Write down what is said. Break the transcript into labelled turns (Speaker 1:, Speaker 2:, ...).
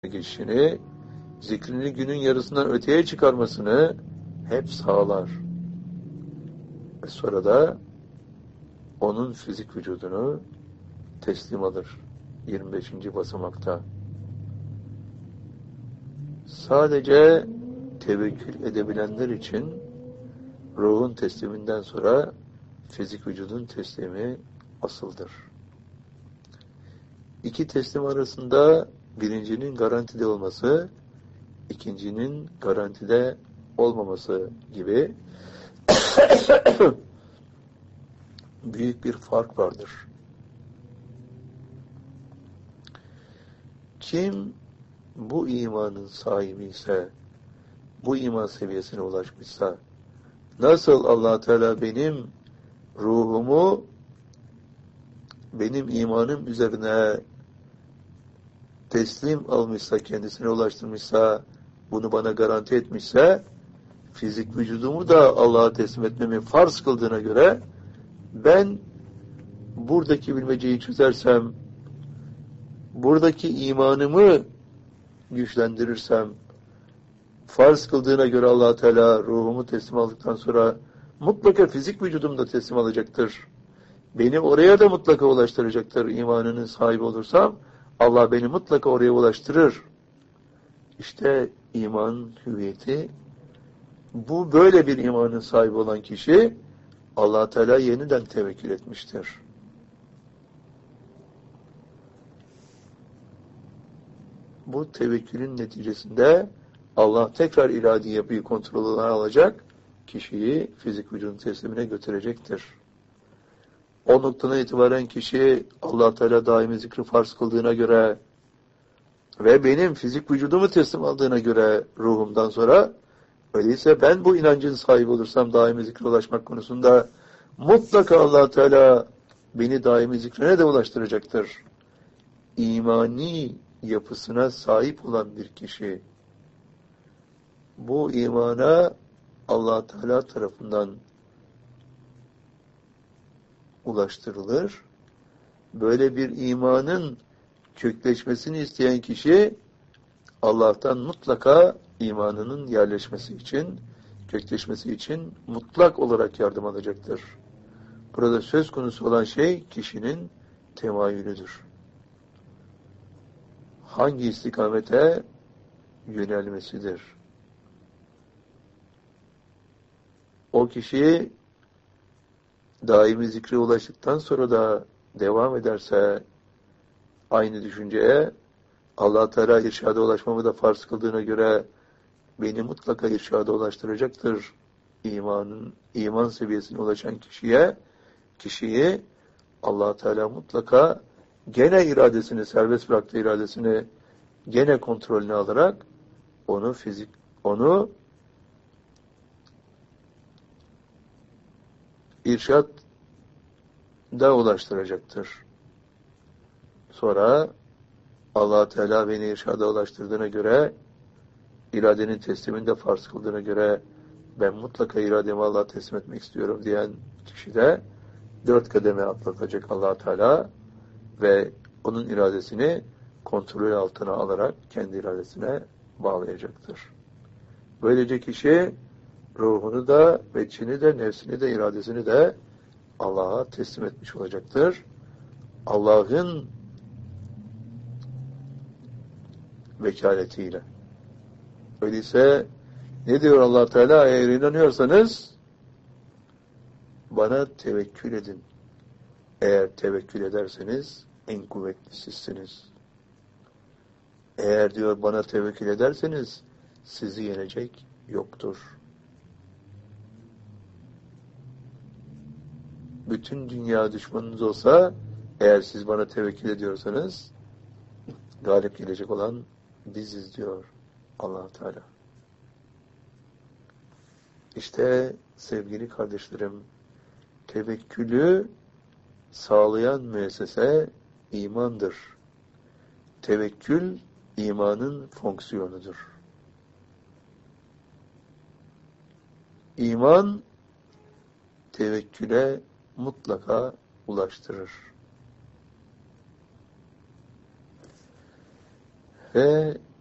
Speaker 1: geçişini, zikrini günün yarısından öteye çıkarmasını hep sağlar. Ve sonra da onun fizik vücudunu teslim alır. 25. basamakta. Sadece tevekkül edebilenler için ruhun tesliminden sonra fizik vücudun teslimi asıldır. İki teslim arasında birincinin garantide olması, ikincinin garantide olmaması gibi büyük bir fark vardır. Kim bu imanın sahibi ise, bu iman seviyesine ulaşmışsa, nasıl Allah Teala benim ruhumu benim imanım üzerine teslim almışsa, kendisine ulaştırmışsa, bunu bana garanti etmişse, fizik vücudumu da Allah'a teslim etmemi farz kıldığına göre, ben buradaki bilmeceyi çözersem, buradaki imanımı güçlendirirsem, farz kıldığına göre Allah Teala ruhumu teslim aldıktan sonra mutlaka fizik vücudum da teslim alacaktır. Beni oraya da mutlaka ulaştıracaktır. İmanının sahibi olursam Allah beni mutlaka oraya ulaştırır. İşte iman hüviyeti, bu böyle bir imanın sahibi olan kişi Allah Teala yeniden tevekkül etmiştir. Bu tevekkülün neticesinde Allah tekrar iradi yapıyı kontrolüne alacak, kişiyi fizik vücudun teslimine götürecektir. O noktadan itibaren kişi Allah Teala daimi zikri farz kıldığına göre ve benim fizik vücudumu teslim aldığına göre ruhumdan sonra, öyleyse ben bu inancın sahibi olursam daimi zikre ulaşmak konusunda mutlaka Allah Teala beni daimi zikrine de ulaştıracaktır. İmani yapısına sahip olan bir kişi bu imana Allah Teala tarafından ulaştırılır. Böyle bir imanın kökleşmesini isteyen kişi Allah'tan mutlaka imanının yerleşmesi için, kökleşmesi için mutlak olarak yardım alacaktır. Burada söz konusu olan şey kişinin temayülüdür. Hangi istikamete yönelmesidir? O kişi daimi zikre ulaştıktan sonra da devam ederse aynı düşünceye, Allah Teala irşada ulaşmamı da farz kıldığına göre beni mutlaka irşada ulaştıracaktır. İman seviyesine ulaşan kişiyi Allah Teala mutlaka gene iradesini, serbest bıraktığı iradesini gene kontrolüne alarak onu irşad da ulaştıracaktır. Sonra Allah Teala beni irşada ulaştırdığına göre, iradenin teslimini de farz kıldığına göre ben mutlaka irademi Allah'a teslim etmek istiyorum diyen kişi de 4 kademe atlatacak Allah Teala ve onun iradesini kontrolü altına alarak kendi iradesine bağlayacaktır. Böylece kişi ruhunu da, veçhini de, nefsini de, iradesini de Allah'a teslim etmiş olacaktır. Allah'ın vekaletiyle. Öyleyse ne diyor Allah Teala? Eğer inanıyorsanız bana tevekkül edin. Eğer tevekkül ederseniz en kuvvetli sizsiniz. Eğer diyor bana tevekkül ederseniz sizi yenecek yoktur. Bütün dünya düşmanınız olsa eğer siz bana tevekkül ediyorsanız galip gelecek olan biziz diyor Allah Teala. İşte sevgili kardeşlerim, tevekkülü sağlayan müessese imandır. Tevekkül imanın fonksiyonudur. İman tevekküle mutlaka ulaştırır. Ve